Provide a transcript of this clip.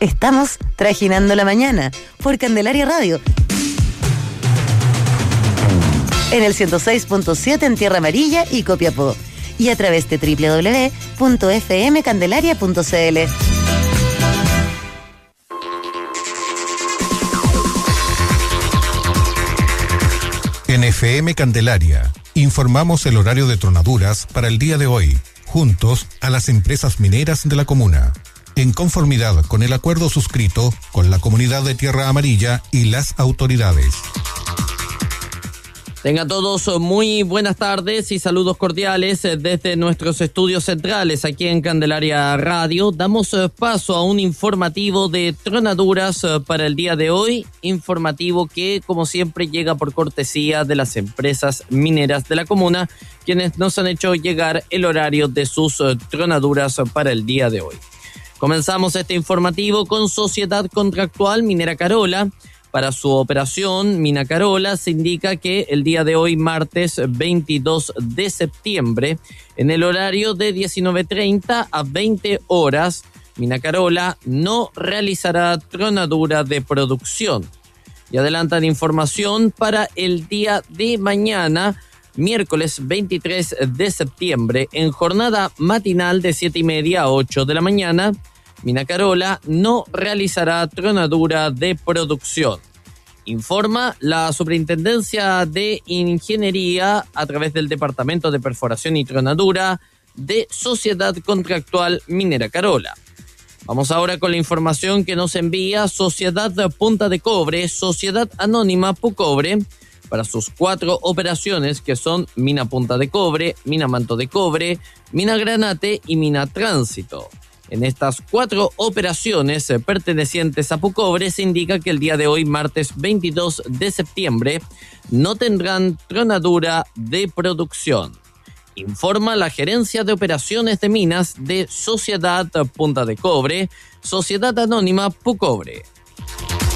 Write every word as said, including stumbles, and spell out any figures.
Estamos trajinando la mañana por Candelaria Radio. En el ciento seis punto siete en Tierra Amarilla y Copiapó. Y a través de doble u doble u doble u punto efe eme candelaria punto ce ele. En F M Candelaria, informamos el horario de tronaduras para el día de hoy, juntos a las empresas mineras de la comuna, en conformidad con el acuerdo suscrito con la comunidad de Tierra Amarilla y las autoridades. Tengan todos muy buenas tardes y saludos cordiales desde nuestros estudios centrales aquí en Candelaria Radio. Damos paso a un informativo de tronaduras para el día de hoy, informativo que como siempre llega por cortesía de las empresas mineras de la comuna, quienes nos han hecho llegar el horario de sus tronaduras para el día de hoy. Comenzamos este informativo con Sociedad Contractual Minera Carola. Para su operación, Mina Carola se indica que el día de hoy, martes veintidós de septiembre, en el horario de diecinueve treinta a veinte horas, Mina Carola no realizará tronadura de producción. Y adelantan información para el día de mañana, miércoles veintitrés de septiembre, en jornada matinal de siete y media a ocho de la mañana, Mina Carola no realizará tronadura de producción. Informa la Superintendencia de Ingeniería a través del Departamento de Perforación y Tronadura de Sociedad Contractual Minera Carola. Vamos ahora con la información que nos envía Sociedad Punta de Cobre, Sociedad Anónima Pucobre, para sus cuatro operaciones que son Mina Punta de Cobre, Mina Manto de Cobre, Mina Granate y Mina Tránsito. En estas cuatro operaciones pertenecientes a Pucobre se indica que el día de hoy, martes veintidós de septiembre, no tendrán tronadura de producción. Informa la Gerencia de Operaciones de Minas de Sociedad Punta de Cobre, Sociedad Anónima Pucobre.